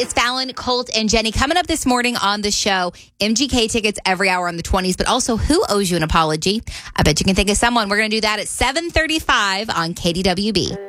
It's Fallon, Colt, and Jenny coming up this morning on the show. MGK tickets every hour on the 20s, but also who owes you an apology? I bet you can think of someone. We're going to do that at 7:35 on KDWB.